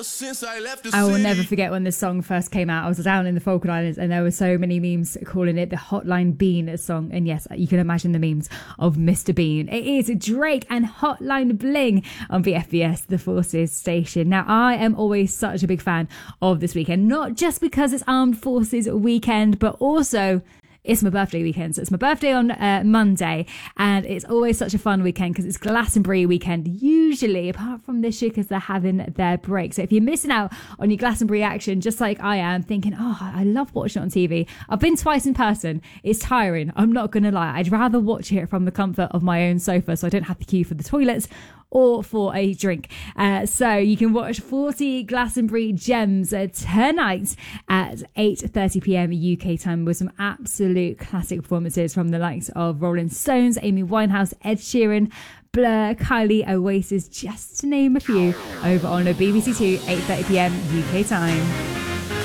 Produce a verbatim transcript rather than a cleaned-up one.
Since I left the I will city. never forget when this song first came out. I was down in the Falkland Islands and there were so many memes calling it the Hotline Bean song. And yes, you can imagine the memes of Mister Bean. It is Drake and Hotline Bling on V F B S, the Forces station. Now, I am always such a big fan of this weekend, not just because it's Armed Forces weekend, but also it's my birthday weekend. So it's my birthday on uh, Monday, and it's always such a fun weekend because it's Glastonbury weekend, usually, apart from this year because they're having their break. So if you're missing out on your Glastonbury action, just like I am, thinking, oh, I love watching it on T V. I've been twice in person. It's tiring. I'm not going to lie. I'd rather watch it from the comfort of my own sofa so I don't have to queue for the toilets or for a drink. Uh, so you can watch forty Glastonbury Gems uh, tonight at eight thirty p.m. U K time with some absolute classic performances from the likes of Rolling Stones, Amy Winehouse, Ed Sheeran, Blur, Kylie, Oasis, just to name a few, over on B B C Two, eight thirty p.m. U K time.